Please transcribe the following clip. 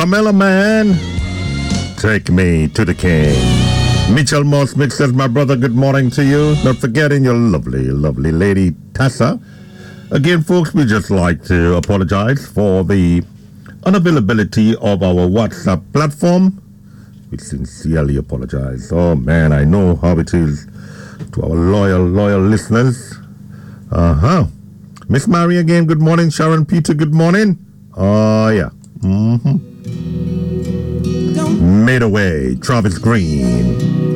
Tamela Man, take me to the king. Mitchell Moss mixes, my brother, good morning to you. Not forgetting your lovely, lovely lady, Tessa. Again, folks, we just like to apologize for the unavailability of our WhatsApp platform. We sincerely apologize. Oh, man, I know how it is to our loyal listeners. Uh-huh. Miss Mary again, good morning. Sharon Peter, good morning. Oh, yeah. Made away, Travis Green.